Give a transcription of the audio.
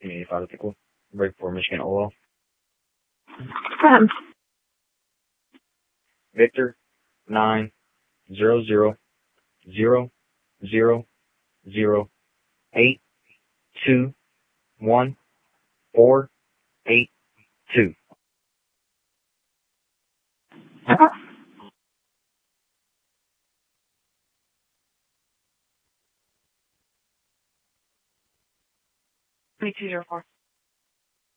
1985 article. Break for Michigan Oil. Victor 9000008214882. Twenty-two 04.